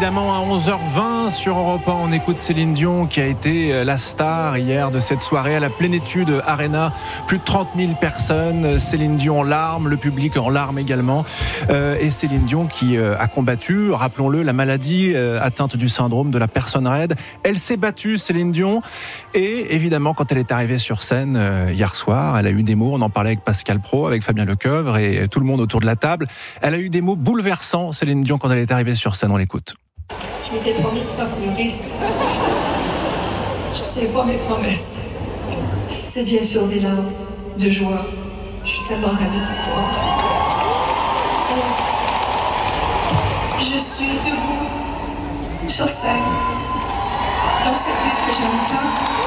évidemment, à 11h20 sur Europe 1, on écoute Céline Dion qui a été la star hier de cette soirée à la Plénitude Arena. Plus de 30 000 personnes. Céline Dion en larmes, le public en larmes également. Et Céline Dion qui a combattu, rappelons-le, la maladie atteinte du syndrome de la personne raide. Elle s'est battue, Céline Dion. Et évidemment, quand elle est arrivée sur scène hier soir, elle a eu des mots, on en parlait avec Pascal Praud, avec Fabien Lecoeuvre et tout le monde autour de la table. Elle a eu des mots bouleversants, Céline Dion, quand elle est arrivée sur scène. On l'écoute. Je m'étais promis de ne pas pleurer. Je sais pas mes promesses. C'est bien sûr des larmes de joie. Je suis tellement ravie de vous voir. Je suis debout sur scène, dans cette ville que j'aime tant,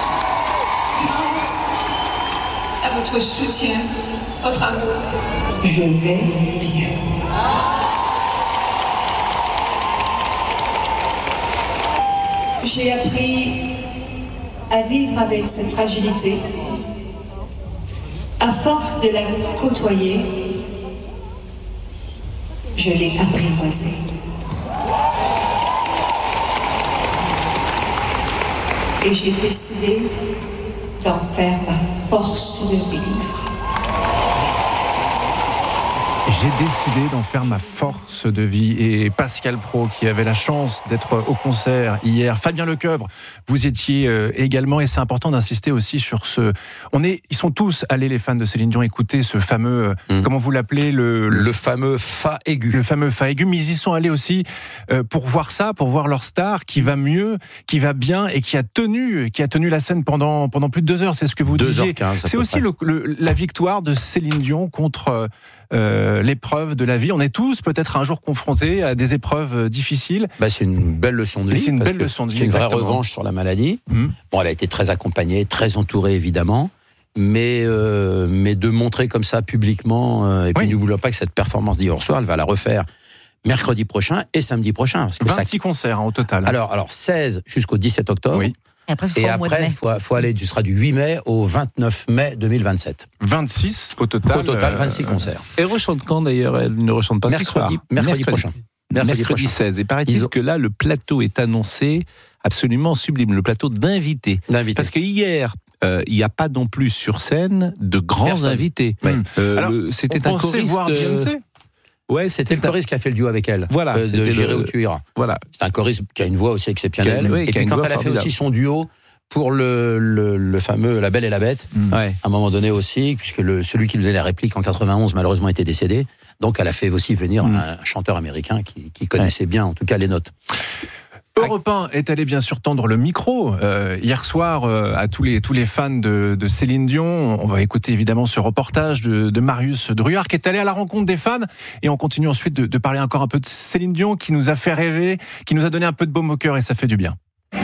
grâce à votre soutien, votre amour. Je vais bien. J'ai appris à vivre avec cette fragilité. À force de la côtoyer, je l'ai apprivoisée. Et j'ai décidé d'en faire ma force de vivre. J'ai décidé d'en faire ma force de vie. Et Pascal Praud, qui avait la chance d'être au concert hier. Fabien Lecoeuvre, vous étiez également. Et c'est important d'insister aussi sur ce... Ils sont tous allés, les fans de Céline Dion, écouter ce fameux... Comment vous l'appelez le fameux fa aigu. Le fameux fa aigu. Mais ils y sont allés aussi pour voir ça, pour voir leur star qui va mieux, qui va bien et qui a tenu la scène pendant plus de 2 heures. C'est ce que vous disiez. 2h15. C'est aussi la victoire de Céline Dion contre... l'épreuve de la vie. On est tous peut-être un jour confrontés à des épreuves difficiles. C'est une belle leçon de vie. C'est une belle leçon de vie. C'est une vraie revanche sur la maladie. Bon, elle a été très accompagnée, très entourée évidemment, mais de montrer comme ça publiquement. Et puis n'oublions pas que cette performance d'hier soir, elle va la refaire mercredi prochain et samedi prochain. Parce que 26 concerts au total. Alors 16 jusqu'au 17 octobre. Et après, il faut aller, tu seras du 8 mai au 29 mai 2027. 26 au total. 26 concerts. Elle rechante quand d'ailleurs? Elle ne rechante pas ce soir. Mercredi prochain. Mercredi 16. Et paraît-il que là, le plateau est annoncé absolument sublime, le plateau d'invités. Parce que hier, il n'y a pas non plus sur scène de grands invités. Alors, c'était un choriste. Voir Beyoncé. Ouais, c'était le choriste qui a fait le duo avec elle. Voilà, de J'irai où tu iras. Voilà. C'est un choriste qui a une voix aussi exceptionnelle. Et puis quand elle a fait aussi son duo pour le fameux La Belle et la Bête, à un moment donné aussi, puisque celui qui lui donnait la réplique en 91 malheureusement était décédé, donc elle a fait aussi venir un chanteur américain qui connaissait bien en tout cas les notes. Europe 1 est allé bien sûr tendre le micro hier soir à tous les fans de Céline Dion. On va écouter évidemment ce reportage de Marius Druard qui est allé à la rencontre des fans, et on continue ensuite de parler encore un peu de Céline Dion qui nous a fait rêver, qui nous a donné un peu de baume au cœur, et ça fait du bien.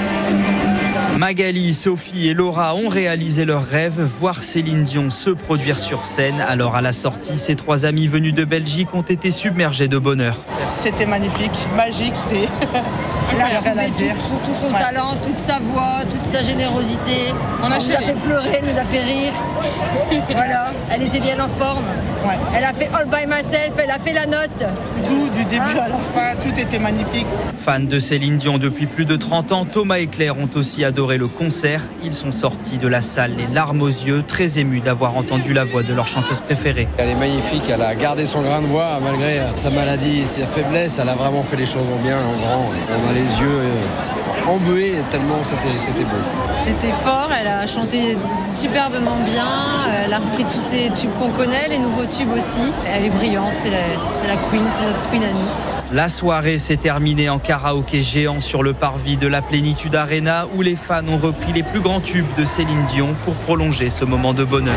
Magali, Sophie et Laura ont réalisé leur rêve, voir Céline Dion se produire sur scène. Alors à la sortie, ces 3 amis venus de Belgique ont été submergés de bonheur. C'était magnifique, magique, c'est... Elle a trouvé tout son talent, toute sa voix, toute sa générosité. On nous a fait pleurer, elle nous a fait rire. Voilà, elle était bien en forme. Ouais. Elle a fait All by Myself, elle a fait la note. Tout, du début à la fin, tout était magnifique. Fans de Céline Dion depuis plus de 30 ans, Thomas et Claire ont aussi adoré le concert. Ils sont sortis de la salle les larmes aux yeux, très émus d'avoir entendu la voix de leur chanteuse préférée. Elle est magnifique, elle a gardé son grain de voix malgré sa maladie, sa faiblesse. Elle a vraiment fait les choses en bien, en grand. On a les yeux embués tellement c'était beau. C'était fort, elle a chanté superbement bien, elle a repris tous ces tubes qu'on connaît, les nouveaux tubes aussi. Elle est brillante, c'est la queen, c'est notre queen à nous. La soirée s'est terminée en karaoké géant sur le parvis de la Plénitude Arena, où les fans ont repris les plus grands tubes de Céline Dion pour prolonger ce moment de bonheur.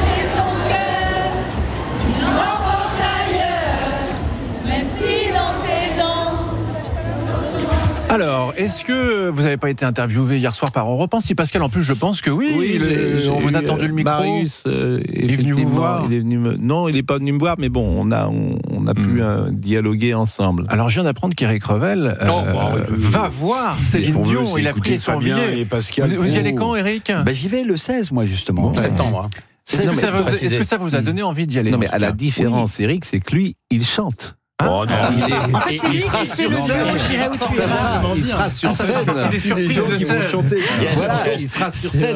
Alors, est-ce que vous n'avez pas été interviewé hier soir par Europe 1? Si Pascal, en plus, je pense que oui. On vous a tendu le micro. Marius est venu vous voir. Non, il n'est pas venu me voir, mais bon, on a pu dialoguer ensemble. Alors, je viens d'apprendre qu'Éric Revel va voir Céline Dion. Il a pris son billet. Vous y allez quand, Éric? J'y vais le 16, moi, justement. Septembre. Est-ce que ça vous a donné envie d'y aller? Non, mais à la différence, Éric, c'est que lui, il chante. Oh non, il sera sur scène. Il sera sur scène. Il des gens qui vont chanter. Voilà, il sera sur scène.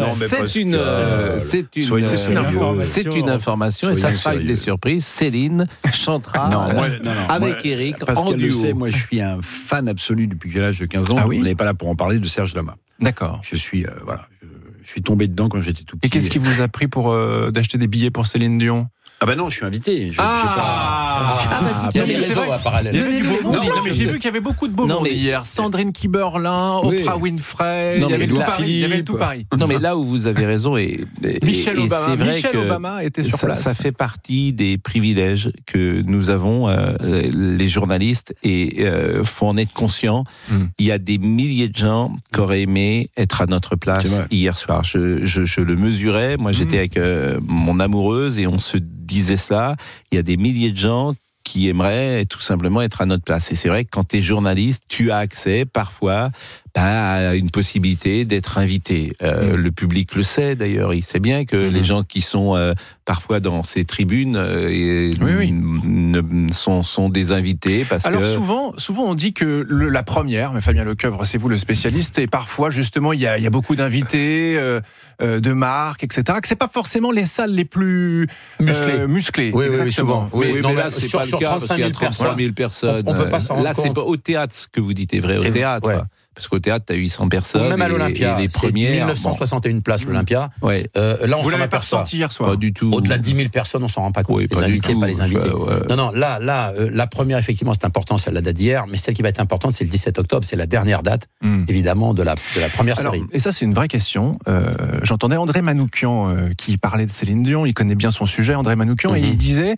C'est une information et ça sera une des surprises. Céline chantera avec Eric en duo. Sait, moi je suis un fan absolu depuis que j'ai l'âge de 15 ans. On n'est pas là pour en parler de Serge Lama. D'accord. Je suis tombé dedans quand j'étais tout petit. Et qu'est-ce qui vous a pris pour d'acheter des billets pour Céline Dion ? Ah ben non, je suis invité. J'ai vu qu'il y avait beaucoup de beaux monde hier. Sandrine Kiberlin, Oprah Winfrey, il y avait tout Paris. Non mais là où vous avez raison Michelle Obama était sur place. Ça fait partie des privilèges que nous avons les journalistes et faut en être conscient. Il y a des milliers de gens qui auraient aimé être à notre place hier soir. Je le mesurais. Moi j'étais avec mon amoureuse et on se disait ça, il y a des milliers de gens qui aimeraient tout simplement être à notre place. Et c'est vrai que quand tu es journaliste, tu as accès parfois à une possibilité d'être invité. Le public le sait d'ailleurs, il sait bien que les gens qui sont parfois dans ces tribunes sont des invités. Alors souvent on dit que la première, mais Fabien Lecoeuvre, c'est vous le spécialiste, et parfois justement il y a beaucoup d'invités, de marques, etc., que c'est pas forcément les salles les plus musclées. Oui, souvent. Mais là c'est pas le cas parce qu'il y a 33 000 personnes. On peut pas s'en rendre compte. Là c'est pas au théâtre, ce que vous dites est vrai au théâtre. Ouais. Parce qu'au théâtre, t'as 800 personnes. Même à l'Olympia, les premières, 1961 places l'Olympia. Ouais. Là, on vous s'en l'avez aperçoit. pas ressenti hier soir. Pas du tout. Au-delà de 10 000 personnes, on s'en rend pas compte. Les invités, pas les invités. Non, là, la première, effectivement, c'est important, c'est la date d'hier, mais celle qui va être importante, c'est le 17 octobre, c'est la dernière date, évidemment, de la première série. Et ça, c'est une vraie question. J'entendais André Manoukian qui parlait de Céline Dion, il connaît bien son sujet, André Manoukian, et il disait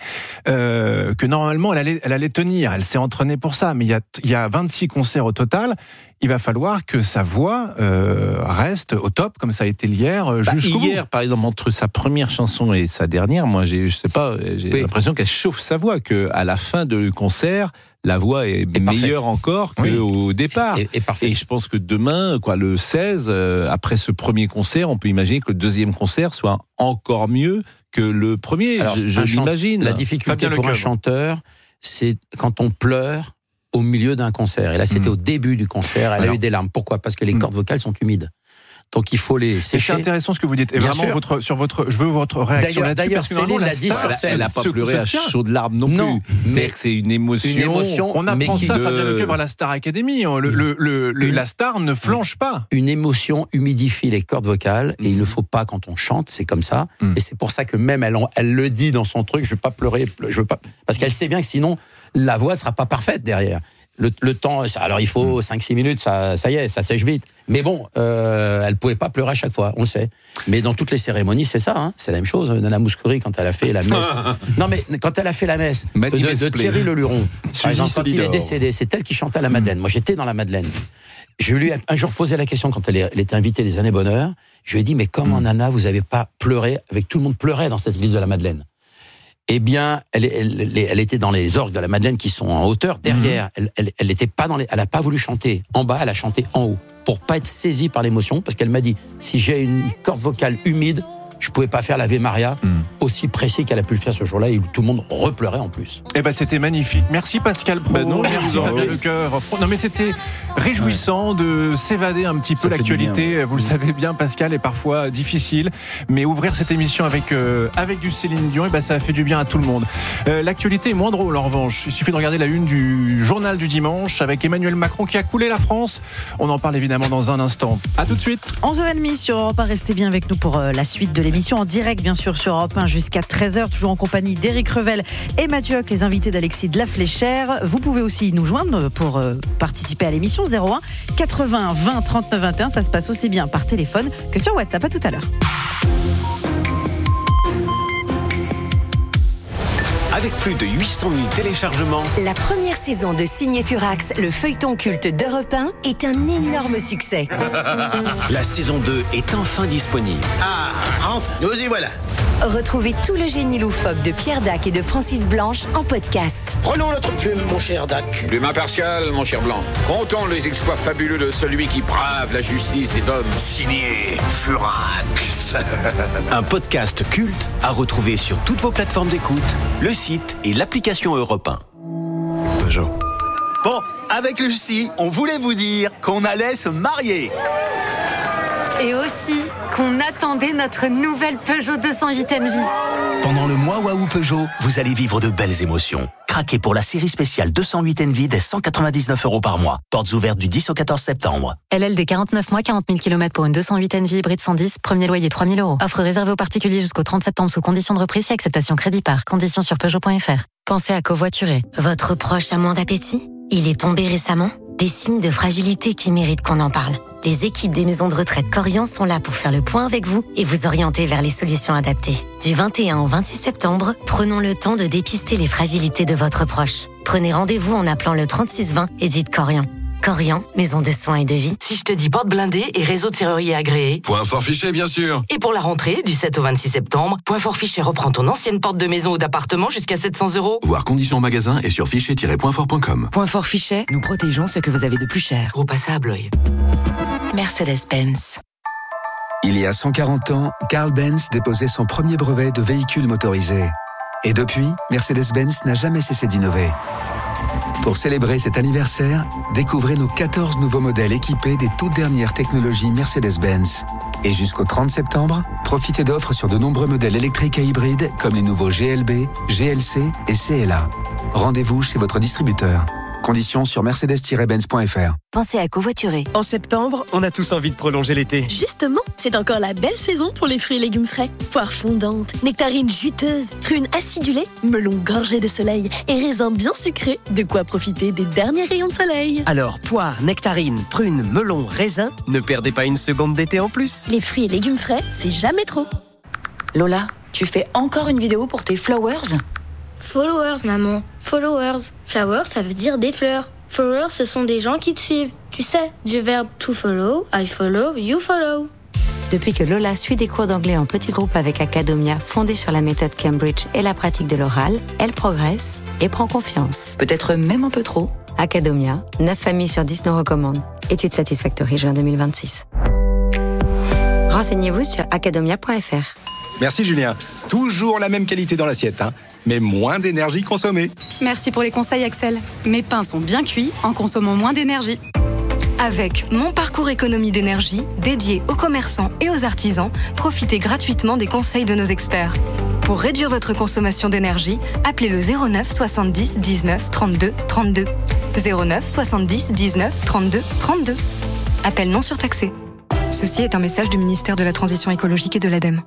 que normalement, elle allait tenir, elle s'est entraînée pour ça, mais il y a 26 concerts au total. Il va falloir que sa voix reste au top, comme ça a été hier jusqu'au bout. Hier, par exemple, entre sa première chanson et sa dernière, moi, j'ai l'impression qu'elle chauffe sa voix, qu'à la fin du concert, la voix est meilleure encore qu'au départ. Et je pense que demain, le 16, après ce premier concert, on peut imaginer que le deuxième concert soit encore mieux que le premier. Alors, je l'imagine. La difficulté pour un chanteur, c'est quand on pleure au milieu d'un concert. Et là, c'était au début du concert. Elle a eu des larmes. Pourquoi ? Parce que les cordes vocales sont humides. Donc il faut les sécher. C'est intéressant ce que vous dites. Et bien vraiment, je veux votre réaction là-dessus. D'ailleurs, Céline l'a dit sur scène. Elle n'a pas pleuré à chaudes larmes non plus. C'est-à-dire que c'est une émotion. On apprend ça, Fabien Lecoeuvre, à la Star Academy. La star ne flanche pas. Une émotion humidifie les cordes vocales et il ne faut pas quand on chante, c'est comme ça. Et c'est pour ça que même elle le dit dans son truc, je ne veux pas pleurer, parce qu'elle sait bien que sinon la voix ne sera pas parfaite derrière. Le temps, alors il faut 5-6 minutes, ça y est, ça sèche vite. Mais bon, elle pouvait pas pleurer à chaque fois, on le sait. Mais dans toutes les cérémonies, c'est ça, c'est la même chose. Nana Mouskouri, quand elle a fait la messe. Non, mais quand elle a fait la messe de Thierry Leluron, par exemple, quand il est décédé, c'est elle qui chantait à la Madeleine. Moi, j'étais dans la Madeleine. Je lui ai un jour posé la question quand elle était invitée des Années Bonheur. Je lui ai dit, mais comment Nana, vous avez pas pleuré avec tout le monde pleurait dans cette église de la Madeleine? Eh bien, elle était dans les orgues de la Madeleine qui sont en hauteur. Derrière, elle était pas elle a pas voulu chanter en bas, elle a chanté en haut pour pas être saisie par l'émotion, parce qu'elle m'a dit, si j'ai une corde vocale humide, je pouvais pas faire l'Ave Maria aussi précis qu'elle a pu le faire ce jour-là, et où tout le monde repleurait en plus. Eh ben, c'était magnifique. Merci Pascal Praud. Merci Fabien Lecoeuvre. Non, mais c'était réjouissant de s'évader un petit peu. L'actualité, vous le savez bien, Pascal, est parfois difficile, mais ouvrir cette émission avec du Céline Dion, ça a fait du bien à tout le monde. L'actualité est moins drôle en revanche. Il suffit de regarder la une du journal du dimanche avec Emmanuel Macron qui a coulé la France. On en parle évidemment dans un instant. À tout de suite. 11h30 sur Europe 1. Restez bien avec nous pour la suite de l'émission en direct, bien sûr, sur Europe 1 jusqu'à 13h, toujours en compagnie d'Éric Revel et Mathieu Hoc, les invités d'Alexis de la Fléchère. Vous pouvez aussi nous joindre pour participer à l'émission 01 80 20 39 21. Ça se passe aussi bien par téléphone que sur WhatsApp. À tout à l'heure. Avec plus de 800 000 téléchargements, la première saison de Signé Furax, le feuilleton culte d'Europe 1, est un énorme succès. La saison 2 est enfin disponible. Ah, enfin, nous y voilà. Retrouvez tout le génie loufoque de Pierre Dac et de Francis Blanche en podcast. Prenons notre plume, mon cher Dac. Plume impartiale, mon cher Blanc. Comptons les exploits fabuleux de celui qui brave la justice des hommes. Signé Furax. Un podcast culte à retrouver sur toutes vos plateformes d'écoute, le site et l'application Europe 1. Peugeot. Bon, avec Lucie, on voulait vous dire qu'on allait se marier. Et aussi qu'on attendait notre nouvelle Peugeot 208 Envie. Pendant le mois Waouh Peugeot, vous allez vivre de belles émotions. Craquez pour la série spéciale 208 Envie dès 199 € par mois. Portes ouvertes du 10 au 14 septembre. LLD 49 mois, 40 000 km pour une 208 Envie hybride 110, premier loyer 3 000 €. Offre réservée aux particuliers jusqu'au 30 septembre sous conditions de reprise et acceptation crédit par. Conditions sur Peugeot.fr. Pensez à covoiturer. Votre proche a moins d'appétit ? Il est tombé récemment ? Des signes de fragilité qui méritent qu'on en parle. Les équipes des maisons de retraite Corian sont là pour faire le point avec vous et vous orienter vers les solutions adaptées. Du 21 au 26 septembre, prenons le temps de dépister les fragilités de votre proche. Prenez rendez-vous en appelant le 3620 et dites Corian. Corian, maison de soins et de vie. Si je te dis porte blindée et réseau de serrurier agréé. Point fort fichet, bien sûr. Et pour la rentrée, du 7 au 26 septembre, Point fort fichet reprend ton ancienne porte de maison ou d'appartement jusqu'à 700 €. Voir conditions en magasin et sur fichet-pointfort.com. Point fort fichet, nous protégeons ce que vous avez de plus cher. Groupe Assa à Blois. Mercedes-Benz. Il y a 140 ans, Carl Benz déposait son premier brevet de véhicule motorisé. Et depuis, Mercedes-Benz n'a jamais cessé d'innover. Pour célébrer cet anniversaire, découvrez nos 14 nouveaux modèles équipés des toutes dernières technologies Mercedes-Benz. Et jusqu'au 30 septembre, profitez d'offres sur de nombreux modèles électriques et hybrides comme les nouveaux GLB, GLC et CLA. Rendez-vous chez votre distributeur. Conditions sur mercedes-benz.fr. Pensez à covoiturer. En septembre, on a tous envie de prolonger l'été. Justement, c'est encore la belle saison pour les fruits et légumes frais. Poires fondantes, nectarines juteuses, prunes acidulées, melons gorgés de soleil et raisins bien sucrés. De quoi profiter des derniers rayons de soleil. Alors, poires, nectarines, prunes, melons, raisins, ne perdez pas une seconde d'été en plus. Les fruits et légumes frais, c'est jamais trop. Lola, tu fais encore une vidéo pour tes flowers ? Followers, maman. Followers. Flowers, ça veut dire des fleurs. Followers, ce sont des gens qui te suivent. Tu sais, du verbe to follow, I follow, you follow. Depuis que Lola suit des cours d'anglais en petit groupe avec Academia, fondée sur la méthode Cambridge et la pratique de l'oral, elle progresse et prend confiance. Peut-être même un peu trop. Academia, 9 familles sur 10 nous recommandent. Étude Satisfactory, juin 2026. Renseignez-vous sur academia.fr. Merci Julien. Toujours la même qualité dans l'assiette, mais moins d'énergie consommée. Merci pour les conseils Axel. Mes pains sont bien cuits en consommant moins d'énergie. Avec mon parcours économie d'énergie, dédié aux commerçants et aux artisans, profitez gratuitement des conseils de nos experts. Pour réduire votre consommation d'énergie, appelez le 09 70 19 32 32. 09 70 19 32 32. Appel non surtaxé. Ceci est un message du ministère de la Transition écologique et de l'ADEME.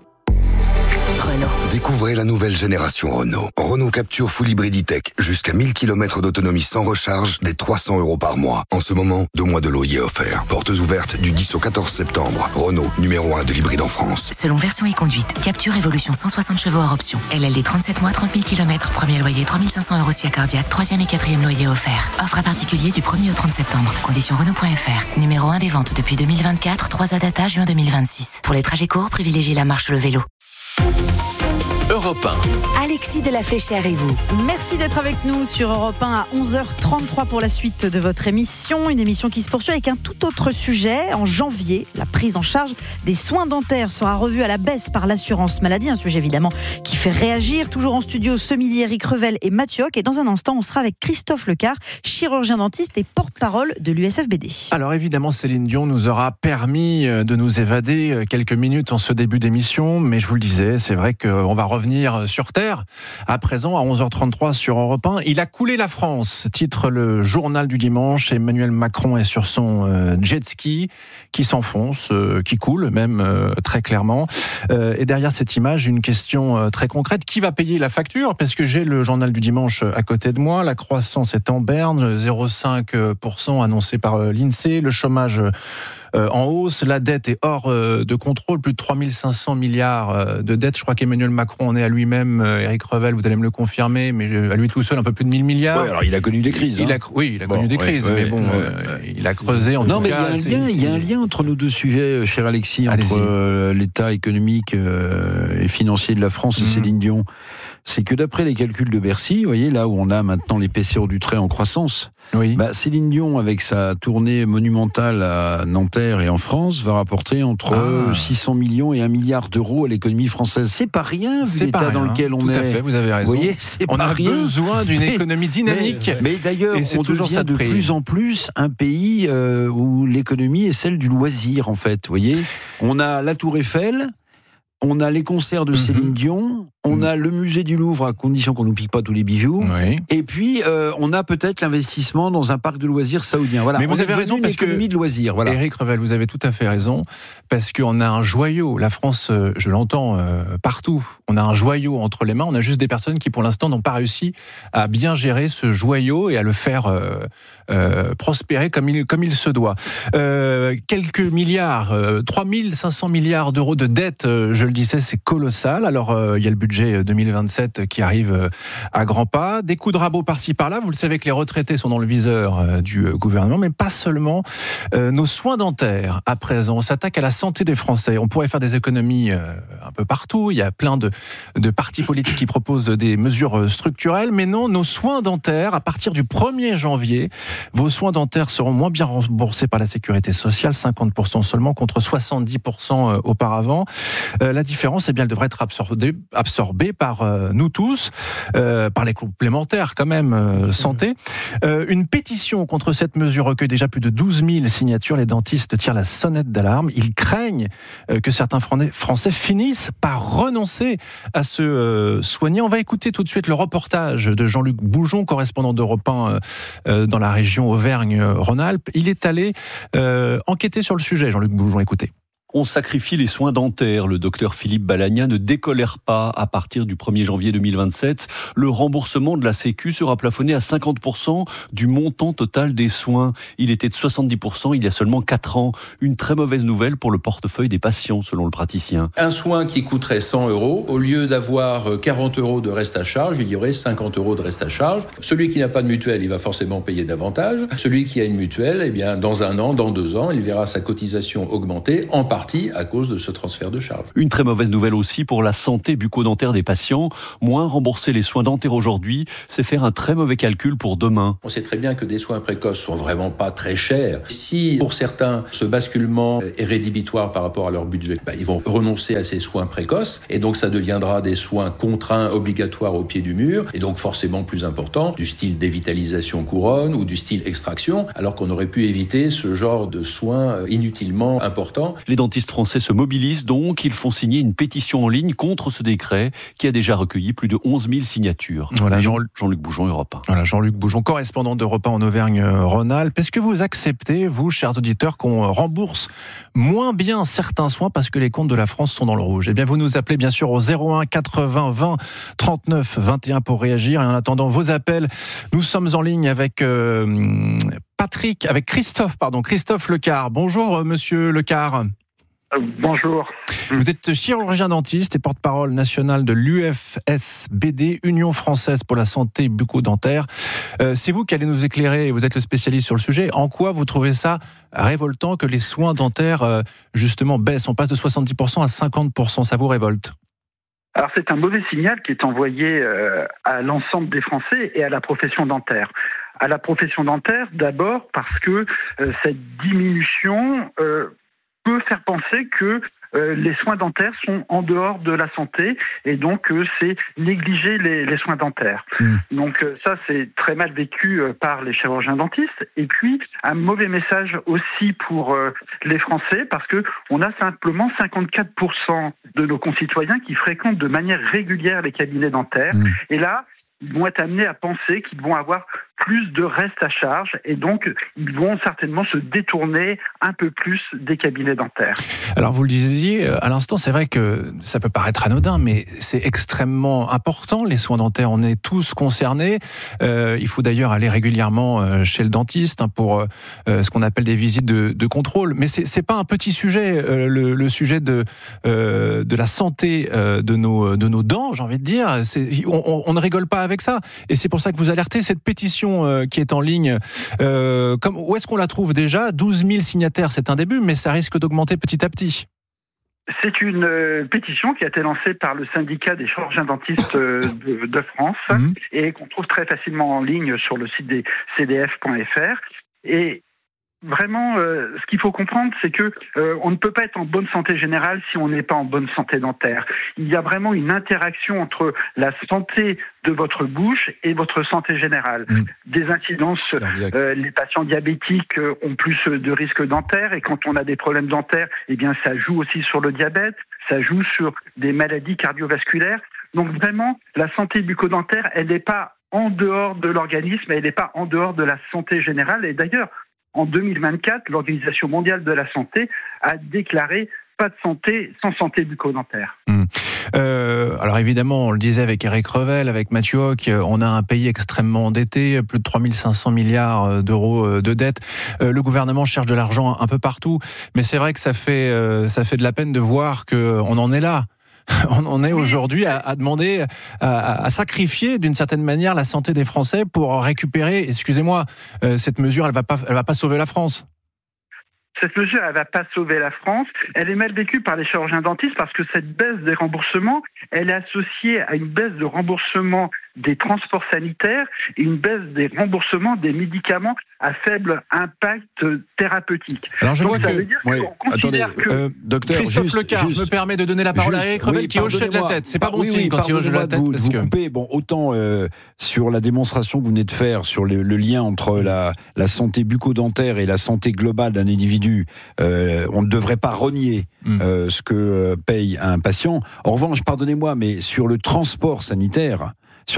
Découvrez la nouvelle génération Renault. Renault Capture Full Hybrid E-Tech. Jusqu'à 1000 km d'autonomie sans recharge, dès 300 € par mois. En ce moment, 2 mois de loyer offerts. Portes ouvertes du 10 au 14 septembre. Renault, numéro 1 de l'hybride en France. Selon version et conduite, Capture Evolution 160 chevaux hors option. LLD 37 mois, 30 000 km. Premier loyer 3 500 € si à cardiaque. 3e et 4e loyer offert. Offre à particulier du 1er au 30 septembre. Conditions Renault.fr. Numéro 1 des ventes depuis 2024. 3 à data, juin 2026. Pour les trajets courts, privilégiez la marche ou le vélo. Europe 1. Alexis de la Fléchère et vous. Merci d'être avec nous sur Europe 1 à 11h33 pour la suite de votre émission. Une émission qui se poursuit avec un tout autre sujet. En janvier, la prise en charge des soins dentaires sera revue à la baisse par l'assurance maladie. Un sujet évidemment qui fait réagir. Toujours en studio ce midi, Eric Revel et Mathieu Hoc. Et dans un instant, on sera avec Christophe Lecard, chirurgien dentiste et porte-parole de l'USFBD. Alors évidemment, Céline Dion nous aura permis de nous évader quelques minutes en ce début d'émission. Mais je vous le disais, c'est vrai qu'on va revenir sur Terre. À présent, à 11h33 sur Europe 1, il a coulé la France, titre le journal du dimanche. Emmanuel Macron est sur son jet ski qui s'enfonce, qui coule même très clairement. Et derrière cette image, une question très concrète. Qui va payer la facture ? Parce que j'ai le journal du dimanche à côté de moi. La croissance est en berne, 0,5% annoncé par l'INSEE. Le chômage en hausse, la dette est hors de contrôle, plus de 3500 milliards de dettes. Je crois qu'Emmanuel Macron en est à lui-même, Eric Revel, vous allez me le confirmer, mais à lui tout seul, un peu plus de 1000 milliards. Ouais, alors il a connu des crises. Il a connu des crises, mais bon, il a creusé en tout cas. Non, mais il y a un lien entre nos deux sujets, cher Alexis, entre l'état économique et financier de la France et Céline Dion. c'est que d'après les calculs de Bercy, vous voyez, là où on a maintenant les PCO du trait en croissance, Céline Dion, avec sa tournée monumentale à Nanterre et en France, va rapporter entre 600 millions et 1 milliard d'euros à l'économie française. C'est pas rien, vu l'état dans lequel on est. Tout à fait, vous avez raison. Vous voyez, on a besoin d'une économie dynamique. Mais d'ailleurs, on devient de plus en plus un pays où l'économie est celle du loisir, en fait. Vous voyez, on a la Tour Eiffel, on a les concerts de Céline Dion, on a le musée du Louvre, à condition qu'on ne nous pique pas tous les bijoux. Et puis, on a peut-être l'investissement dans un parc de loisirs saoudien. Voilà. Mais vous avez raison, parce économie de loisirs. Voilà. Éric Revel, vous avez tout à fait raison, parce qu'on a un joyau. La France, je l'entends partout, on a un joyau entre les mains. On a juste des personnes qui, pour l'instant, n'ont pas réussi à bien gérer ce joyau et à le faire prospérer comme il se doit. Quelques milliards, 3500 milliards d'euros de dettes, je le disais, c'est colossal. Alors, il y a le budget 2027 qui arrive à grands pas. Des coups de rabot par-ci par-là. Vous le savez que les retraités sont dans le viseur du gouvernement, mais pas seulement. Nos soins dentaires, à présent, on s'attaque à la santé des Français. On pourrait faire des économies un peu partout. Il y a plein de partis politiques qui proposent des mesures structurelles, mais non, nos soins dentaires, à partir du 1er janvier, vos soins dentaires seront moins bien remboursés par la sécurité sociale, 50% seulement contre 70% auparavant. La différence, elle devrait être absorbée par nous tous, par les complémentaires quand même santé. Une pétition contre cette mesure recueille déjà plus de 12 000 signatures. Les dentistes tirent la sonnette d'alarme. Ils craignent que certains Français finissent par renoncer à se soigner. On va écouter tout de suite le reportage de Jean-Luc Boujon, correspondant d'Europe 1 dans la région Auvergne-Rhône-Alpes. Il est allé enquêter sur le sujet, Jean-Luc Boujon, écoutez. On sacrifie les soins dentaires. Le docteur Philippe Balagna ne décolère pas. À partir du 1er janvier 2027, le remboursement de la Sécu sera plafonné à 50% du montant total des soins. Il était de 70% il y a seulement 4 ans. Une très mauvaise nouvelle pour le portefeuille des patients, selon le praticien. Un soin qui coûterait 100 €, au lieu d'avoir 40 € de reste à charge, il y aurait 50 € de reste à charge. Celui qui n'a pas de mutuelle, il va forcément payer davantage. Celui qui a une mutuelle, eh bien, dans 1 an, dans 2 ans, il verra sa cotisation augmenter, en partie à cause de ce transfert de charge. Une très mauvaise nouvelle aussi pour la santé bucco-dentaire des patients. Moins rembourser les soins dentaires aujourd'hui, c'est faire un très mauvais calcul pour demain. On sait très bien que des soins précoces sont vraiment pas très chers. Si pour certains, ce basculement est rédhibitoire par rapport à leur budget, ils vont renoncer à ces soins précoces et donc ça deviendra des soins contraints, obligatoires au pied du mur et donc forcément plus importants, du style dévitalisation couronne ou du style extraction, alors qu'on aurait pu éviter ce genre de soins inutilement importants. Les dentistes français se mobilisent donc, ils font signer une pétition en ligne contre ce décret qui a déjà recueilli plus de 11 000 signatures. Voilà, Jean-Luc Boujon, Europe 1. Voilà, Jean-Luc Boujon, correspondant d'Europe 1 en Auvergne-Rhône-Alpes. Est-ce que vous acceptez, vous, chers auditeurs, qu'on rembourse moins bien certains soins parce que les comptes de la France sont dans le rouge? Eh bien, vous nous appelez bien sûr au 01 80 20 39 21 pour réagir. Et en attendant vos appels, nous sommes en ligne avec Christophe Lecard. Bonjour, monsieur Lecard. Bonjour. Vous êtes chirurgien dentiste et porte-parole national de l'UFSBD, Union française pour la santé bucco-dentaire. C'est vous qui allez nous éclairer, vous êtes le spécialiste sur le sujet. En quoi vous trouvez ça révoltant que les soins dentaires, justement, baissent? On passe de 70% à 50%, ça vous révolte? Alors c'est un mauvais signal qui est envoyé à l'ensemble des Français et à la profession dentaire. À la profession dentaire, d'abord parce que cette diminution peut faire penser que les soins dentaires sont en dehors de la santé et donc c'est négliger les soins dentaires. Donc ça c'est très mal vécu par les chirurgiens dentistes et puis un mauvais message aussi pour les Français parce que on a simplement 54% de nos concitoyens qui fréquentent de manière régulière les cabinets dentaires et là ils vont être amenés à penser qu'ils vont avoir plus de reste à charge et donc ils vont certainement se détourner un peu plus des cabinets dentaires. Alors vous le disiez à l'instant, c'est vrai que ça peut paraître anodin, mais c'est extrêmement important les soins dentaires. On est tous concernés. Il faut d'ailleurs aller régulièrement chez le dentiste pour ce qu'on appelle des visites de contrôle. Mais c'est pas un petit sujet, le sujet de la santé de nos dents, j'ai envie de dire. On ne rigole pas avec ça. Et c'est pour ça que vous alertez cette pétition qui est en ligne. Où est-ce qu'on la trouve déjà? 12 000 signataires, c'est un début, mais ça risque d'augmenter petit à petit. C'est une pétition qui a été lancée par le syndicat des chirurgiens-dentistes de France et qu'on trouve très facilement en ligne sur le site des cdf.fr. Et vraiment, ce qu'il faut comprendre, c'est que on ne peut pas être en bonne santé générale si on n'est pas en bonne santé dentaire. Il y a vraiment une interaction entre la santé de votre bouche et votre santé générale. Des incidences, les patients diabétiques ont plus de risques dentaires, et quand on a des problèmes dentaires, eh bien ça joue aussi sur le diabète, ça joue sur des maladies cardiovasculaires. Donc vraiment, la santé bucco-dentaire, elle n'est pas en dehors de l'organisme, elle n'est pas en dehors de la santé générale. Et d'ailleurs, en 2024, l'Organisation mondiale de la santé a déclaré pas de santé sans santé bucco-dentaire. Alors évidemment, on le disait avec Eric Revel, avec Mathieu Hoc, on a un pays extrêmement endetté, plus de 3500 milliards d'euros de dette. Le gouvernement cherche de l'argent un peu partout, mais c'est vrai que ça fait de la peine de voir qu'on en est là. On en est aujourd'hui à demander, à sacrifier d'une certaine manière la santé des Français pour récupérer, excusez-moi, cette mesure, elle va pas sauver la France. Cette mesure, elle va pas sauver la France. Elle est mal vécue par les chirurgiens dentistes parce que cette baisse des remboursements, elle est associée à une baisse de remboursement des transports sanitaires et une baisse des remboursements des médicaments à faible impact thérapeutique. Alors je vois docteur Christophe Lecard, je me permets de donner la parole à Eric Revel qui hochait de la tête. C'est pas bon signe quand il hoche de la tête. Vous coupez. Bon, autant sur la démonstration que vous venez de faire sur le lien entre la santé bucco-dentaire et la santé globale d'un individu, on ne devrait pas renier ce que paye un patient. En revanche, pardonnez-moi, mais sur le transport sanitaire,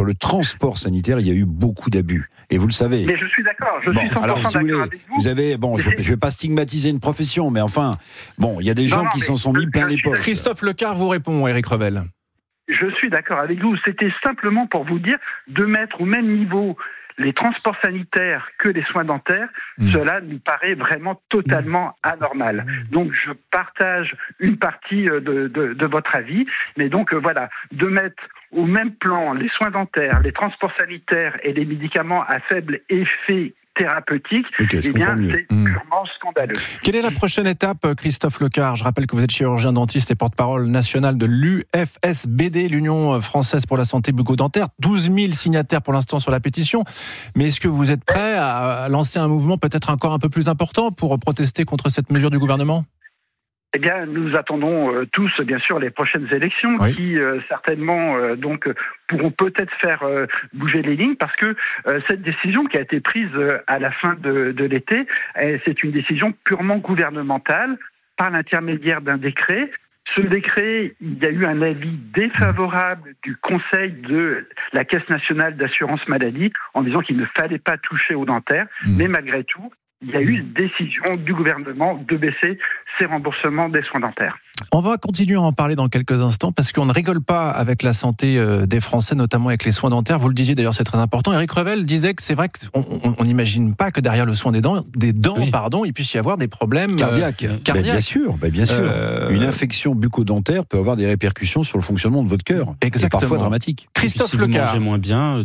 il y a eu beaucoup d'abus. Et vous le savez. Mais je suis d'accord. Je suis 100% alors, si d'accord avec vous. Vous avez, je ne vais pas stigmatiser une profession, mais enfin, il y a des gens qui s'en sont mis plein les poches. Christophe Lecard vous répond, Eric Revel. Je suis d'accord avec vous. C'était simplement pour vous dire de mettre au même niveau les transports sanitaires que les soins dentaires, cela nous paraît vraiment totalement anormal. Donc je partage une partie de votre avis, mais donc voilà, de mettre au même plan les soins dentaires, les transports sanitaires et les médicaments à faible effet thérapeutique, c'est purement scandaleux. Quelle est la prochaine étape, Christophe Lecard ? Je rappelle que vous êtes chirurgien dentiste et porte-parole national de l'UFSBD, l'Union française pour la santé bucco-dentaire. 12 000 signataires pour l'instant sur la pétition. Mais est-ce que vous êtes prêt à lancer un mouvement peut-être encore un peu plus important pour protester contre cette mesure du gouvernement ? Eh bien, nous attendons tous, bien sûr, les prochaines élections qui, certainement, pourront peut-être faire bouger les lignes, parce que cette décision qui a été prise à la fin de l'été, c'est une décision purement gouvernementale par l'intermédiaire d'un décret. Ce décret, il y a eu un avis défavorable du Conseil de la Caisse nationale d'assurance maladie en disant qu'il ne fallait pas toucher aux dentaires, mais malgré tout, il y a eu une décision du gouvernement de baisser ces remboursements des soins dentaires. On va continuer à en parler dans quelques instants parce qu'on ne rigole pas avec la santé des Français, notamment avec les soins dentaires. Vous le disiez d'ailleurs, c'est très important. Eric Revel disait que c'est vrai qu'on n'imagine pas que derrière le soin des dents, il puisse y avoir des problèmes cardiaques. Bien sûr. Une infection bucco-dentaire peut avoir des répercussions sur le fonctionnement de votre cœur. Exactement. Et parfois dramatique. Christophe Lecard. Si vous mangez moins bien,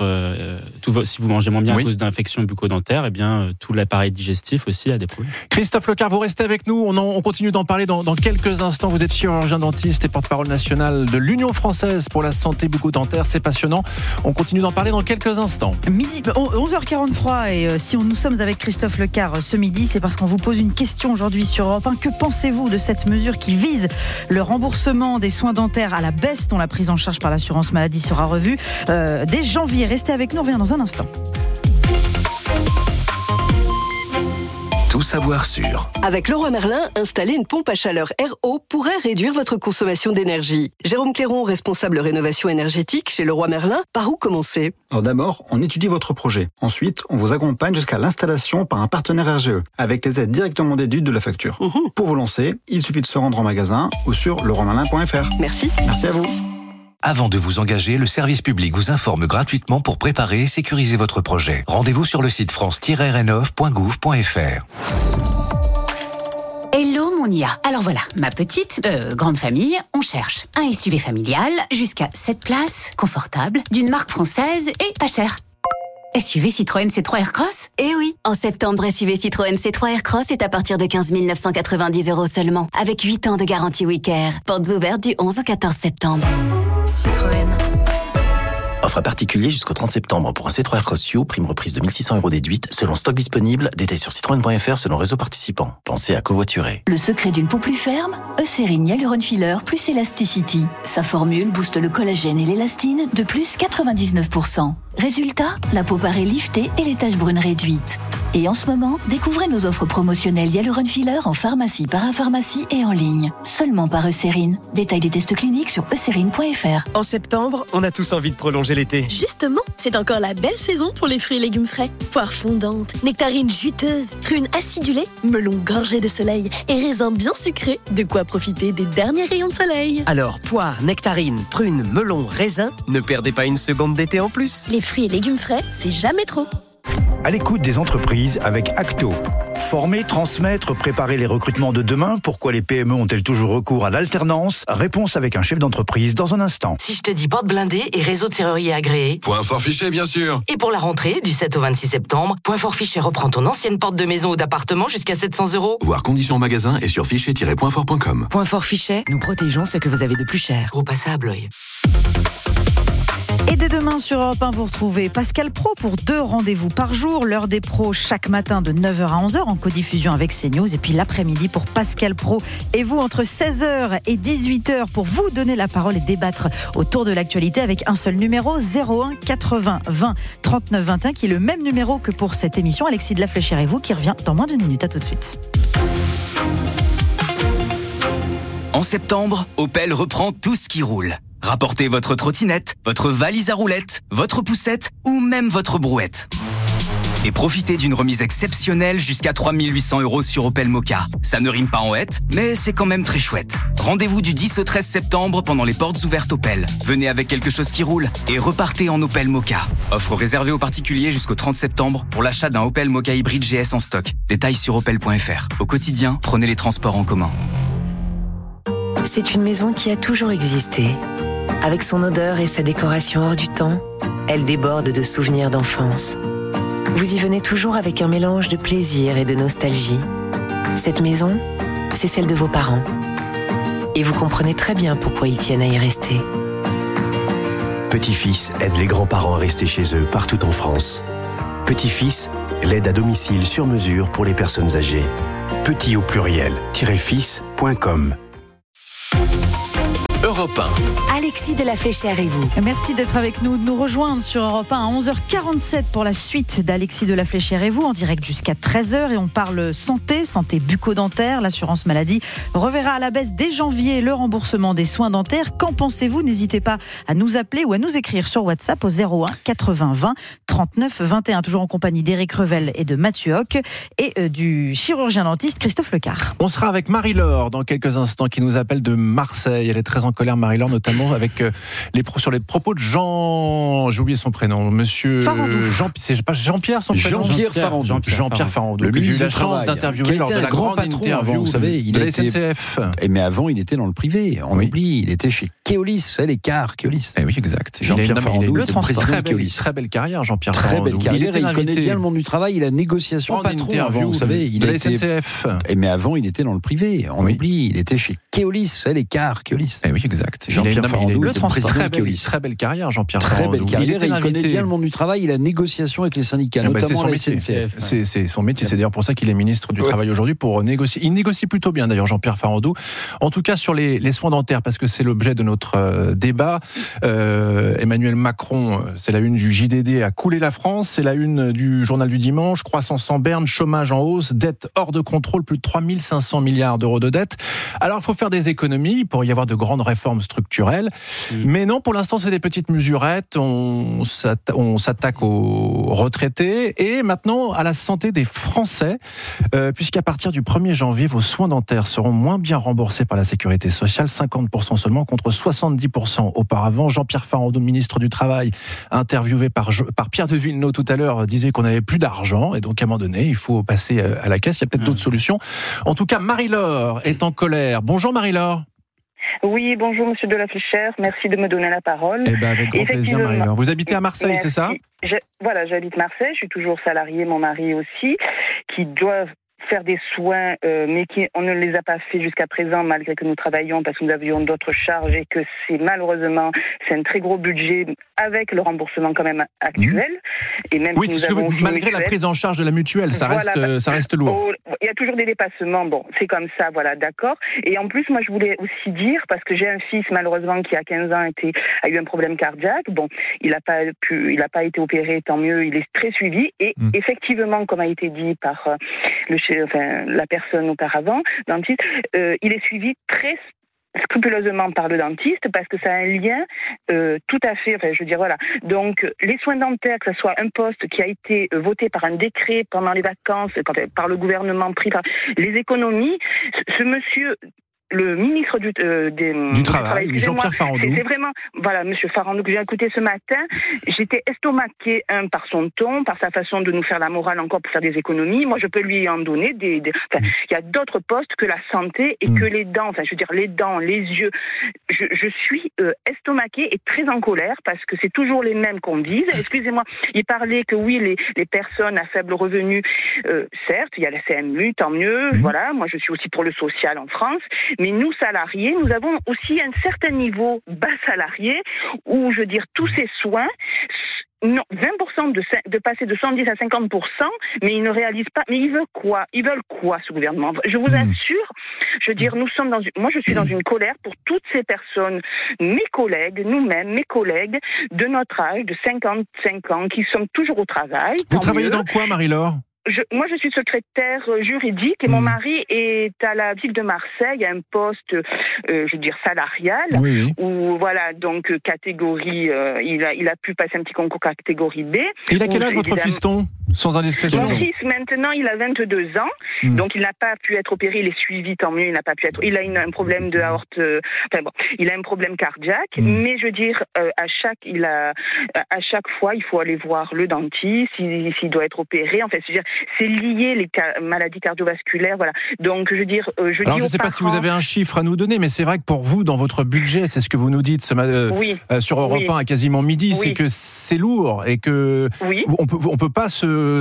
si vous mangez moins bien à cause d'infections bucco-dentaires, tout l'appareil digestif aussi a des problèmes. Christophe Lecard, vous restez avec nous. On continue d'en parler dans quelques instants. Vous êtes chirurgien dentiste et porte-parole national de l'Union française pour la santé bucco-dentaire. C'est passionnant. On continue d'en parler dans quelques instants. 11h43 et si nous sommes avec Christophe Lecard ce midi, c'est parce qu'on vous pose une question aujourd'hui sur Europe 1. Que pensez-vous de cette mesure qui vise le remboursement des soins dentaires à la baisse dont la prise en charge par l'assurance maladie sera revue dès janvier? Restez avec nous, on revient dans un instant. Tout savoir sur. Avec Leroy Merlin, installer une pompe à chaleur RO pourrait réduire votre consommation d'énergie. Jérôme Cléron, responsable rénovation énergétique chez Leroy Merlin, par où commencer ? Alors d'abord, on étudie votre projet. Ensuite, on vous accompagne jusqu'à l'installation par un partenaire RGE, avec les aides directement déduites de la facture. Pour vous lancer, il suffit de se rendre en magasin ou sur leroymerlin.fr. Merci. Merci à vous. Avant de vous engager, le service public vous informe gratuitement pour préparer et sécuriser votre projet. Rendez-vous sur le site france-rnov.gouv.fr. Hello Monia. Alors voilà, ma petite, grande famille, on cherche un SUV familial jusqu'à 7 places, confortable, d'une marque française et pas cher. SUV Citroën C3 Aircross ? Eh oui, en septembre, SUV Citroën C3 Aircross est à partir de 15 990 € seulement, avec 8 ans de garantie Wicare. Portes ouvertes du 11 au 14 septembre. Citroën. Offre à particulier jusqu'au 30 septembre pour un C3 Aircross U, prime reprise de 1 600 € déduite, selon stock disponible, détails sur citroën.fr selon réseau participant. Pensez à covoiturer. Le secret d'une peau plus ferme, Eucérine Hyaluron Filler plus Elasticity. Sa formule booste le collagène et l'élastine de plus 99%. Résultat, la peau paraît liftée et les taches brunes réduites. Et en ce moment, découvrez nos offres promotionnelles Hyaluron Filler en pharmacie, parapharmacie et en ligne. Seulement par Eucérine. Détail des tests cliniques sur eucérine.fr. En septembre, on a tous envie de prolonger l'été. Justement, c'est encore la belle saison pour les fruits et légumes frais. Poires fondantes, nectarines juteuses, prunes acidulées, melons gorgés de soleil et raisins bien sucrés. De quoi profiter des derniers rayons de soleil. Alors, poires, nectarines, prunes, melons, raisins, ne perdez pas une seconde d'été en plus. Les fruits et légumes frais, c'est jamais trop. À l'écoute des entreprises avec Acto. Former, transmettre, préparer les recrutements de demain. Pourquoi les PME ont-elles toujours recours à l'alternance ? Réponse avec un chef d'entreprise dans un instant. Si je te dis porte blindée et réseau de serrurier agréé. Point fort fiché, bien sûr. Et pour la rentrée, du 7 au 26 septembre, Point fort fiché reprend ton ancienne porte de maison ou d'appartement jusqu'à 700 €. Voir conditions en magasin et sur fichet-pointfort.com. Point fort Fichet, nous protégeons ce que vous avez de plus cher. Gros passage à Blois. Et dès demain sur Europe 1, vous retrouvez Pascal Pro pour 2 rendez-vous par jour. L'heure des pros chaque matin de 9h à 11h en codiffusion avec CNews. Et puis l'après-midi pour Pascal Pro et vous entre 16h et 18h pour vous donner la parole et débattre autour de l'actualité avec un seul numéro 01 80 20 39 21 qui est le même numéro que pour cette émission. Alexis de la Fléchère et vous qui revient dans moins d'1 minute. À tout de suite. En septembre, Opel reprend tout ce qui roule. Rapportez votre trottinette, votre valise à roulettes, votre poussette ou même votre brouette. Et profitez d'une remise exceptionnelle jusqu'à 3 800 € sur Opel Mokka. Ça ne rime pas en hête, mais c'est quand même très chouette. Rendez-vous du 10 au 13 septembre pendant les portes ouvertes Opel. Venez avec quelque chose qui roule et repartez en Opel Mokka. Offre réservée aux particuliers jusqu'au 30 septembre pour l'achat d'un Opel Mokka hybride GS en stock. Détails sur opel.fr. Au quotidien, prenez les transports en commun. C'est une maison qui a toujours existé. Avec son odeur et sa décoration hors du temps, elle déborde de souvenirs d'enfance. Vous y venez toujours avec un mélange de plaisir et de nostalgie. Cette maison, c'est celle de vos parents. Et vous comprenez très bien pourquoi ils tiennent à y rester. Petit-fils aide les grands-parents à rester chez eux partout en France. Petit-fils, l'aide à domicile sur mesure pour les personnes âgées. Petit au pluriel, -fils.com. Europe 1. Alexis de la Fléchère et vous. Merci d'être avec nous, de nous rejoindre sur Europe 1 à 11h47 pour la suite d'Alexis de la Fléchère et vous, en direct jusqu'à 13h. Et on parle santé bucco-dentaire. L'assurance maladie reverra à la baisse dès janvier le remboursement des soins dentaires. Qu'en pensez-vous ? N'hésitez pas à nous appeler ou à nous écrire sur WhatsApp au 01 80 20 39 21. Toujours en compagnie d'Éric Revel et de Mathieu Hoc et du chirurgien dentiste Christophe Lecard. On sera avec Marie-Laure dans quelques instants qui nous appelle de Marseille. Elle est très en colère, Marie-Laure, notamment avec sur les propos de Jean... J'ai oublié son prénom. Monsieur... C'est pas Jean-Pierre son prénom ? Jean-Pierre Farandou. Jean-Pierre Farandou. Que j'ai eu la chance d'interviewer lors de la grande interview vous savez, de la SNCF. Mais avant, il était dans le privé. On oublie, il était chez Keolis, vous savez, les cars Keolis. Oui, exact. Jean-Pierre Farandou, le président Keolis. Très belle carrière, Jean-Pierre Farandou. Très belle carrière, il connaît bien le monde du travail, il a négociation patron avant, vous savez. De la SNCF. Mais avant, il était dans le privé. On oublie, il était chez Keolis, vous savez, les cars Keolis. Oui, exact. Jean-Pierre Farandou, le président Keolis. Très belle carrière, Jean-Pierre Farandou. Très belle carrière, il connaît bien le monde du travail, il a négociation avec les syndicats, notamment la SNCF. C'est son métier, c'est d'ailleurs pour ça qu'il est ministre du Travail aujourd'hui, pour négocier. Il négocie plutôt bien d'ailleurs, Jean-Pierre Farandou. En tout cas sur les soins dentaires, parce que c'est l'objet de notre débat. Emmanuel Macron, c'est la une du JDD, a coulé la France, c'est la une du journal du dimanche, croissance en berne, chômage en hausse, dette hors de contrôle, plus de 3 500 milliards d'euros de dette. Alors il faut faire des économies, il pourrait y avoir de grandes réformes structurelles, mais non, pour l'instant c'est des petites mesurettes, on s'attaque aux retraités et maintenant à la santé des Français, puisqu'à partir du 1er janvier, vos soins dentaires seront moins bien remboursés par la Sécurité sociale, 50% seulement contre 70% auparavant. Jean-Pierre Farandou, ministre du Travail, interviewé par Pierre de Villeneuve tout à l'heure, disait qu'on n'avait plus d'argent et donc à un moment donné, il faut passer à la caisse. Il y a peut-être d'autres solutions. En tout cas, Marie-Laure est en colère. Bonjour Marie-Laure. Oui, bonjour Monsieur de la Fléchère, merci de me donner la parole. Avec grand plaisir, Marie-Laure. Vous habitez à Marseille, c'est ça ? J'habite Marseille, je suis toujours salariée, mon mari aussi, qui doivent faire des soins, mais on ne les a pas fait jusqu'à présent, malgré que nous travaillions, parce que nous avions d'autres charges et que c'est un très gros budget avec le remboursement quand même actuel. Et même oui, si c'est nous avons malgré la prise en charge de la mutuelle, ça reste lourd. Il y a toujours des dépassements, bon, c'est comme ça, voilà, d'accord. Et en plus, moi, je voulais aussi dire, parce que j'ai un fils, malheureusement, qui à 15 ans a eu un problème cardiaque. Bon, il n'a pas été opéré, tant mieux, il est très suivi. Et effectivement, comme a été dit par la personne auparavant, dentiste, il est suivi très scrupuleusement par le dentiste parce que ça a un lien tout à fait, voilà. Donc, les soins dentaires, que ce soit un poste qui a été voté par un décret pendant les vacances, par le gouvernement, pris par les économies, ce monsieur... Le ministre du Travail, Jean-Pierre Farandou. C'est vraiment, Monsieur Farandou, que j'ai écouté ce matin. J'étais estomaquée, par son ton, par sa façon de nous faire la morale encore pour faire des économies. Moi, je peux lui en donner il y a d'autres postes que la santé et que les dents. Les dents, les yeux. Je suis estomaquée et très en colère parce que c'est toujours les mêmes qu'on dise. Excusez-moi, il parlait que oui, les personnes à faible revenu, certes, il y a la CMU, tant mieux. Voilà, moi, je suis aussi pour le social en France. Mais nous, salariés, nous avons aussi un certain niveau bas salarié où, tous ces soins, 20% de passer de 70 à 50%, mais ils ne réalisent pas. Mais ils veulent quoi ? Ils veulent quoi, ce gouvernement ? Je vous assure, moi je suis dans une colère pour toutes ces personnes, mes collègues, nous-mêmes, mes collègues de notre âge, de 55 ans, qui sommes toujours au travail. Vous travaillez dans quoi, Marie-Laure ? Moi, je suis secrétaire juridique et mon mari est à la ville de Marseille, à un poste, salarial, où donc catégorie, il a pu passer un petit concours catégorie B. Et il a quel âge votre fiston, sans indiscrétion ? Mon fils, maintenant, il a 22 ans, donc il n'a pas pu être opéré, il est suivi, tant mieux, il n'a pas pu être. Il a un problème de aorte, il a un problème cardiaque, mais à chaque fois, il faut aller voir le dentiste, s'il doit être opéré, c'est lié, les maladies cardiovasculaires, voilà. Donc, je ne sais pas si vous avez un chiffre à nous donner, mais c'est vrai que pour vous, dans votre budget, c'est ce que vous nous dites sur Europe 1 à quasiment midi, c'est que c'est lourd et que on peut pas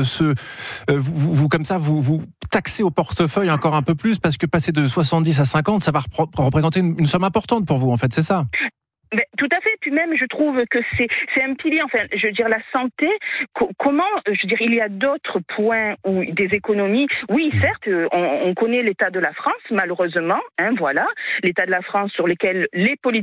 vous comme ça, vous taxer au portefeuille encore un peu plus parce que passer de 70 à 50, ça va représenter une somme importante pour vous, en fait, c'est ça ? Tout à fait. Puis même, je trouve que c'est un pilier. La santé. Comment, il y a d'autres points où des économies. Oui, certes, on connaît l'état de la France, malheureusement. L'état de la France sur lesquels les politiques